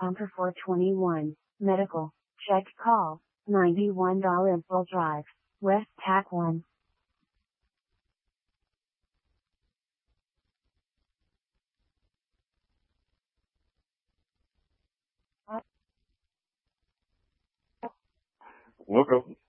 for 421. Medical. Check call. $91 full drive. West Pac 1. Welcome.